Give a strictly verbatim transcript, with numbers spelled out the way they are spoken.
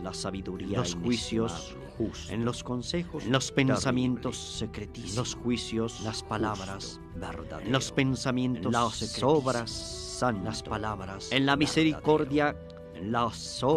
la sabiduría, los juicios justos, en los consejos, en los pensamientos secretísimos, los juicios, las palabras verdaderas, en los pensamientos, las obras santas, las palabras, en la misericordia, las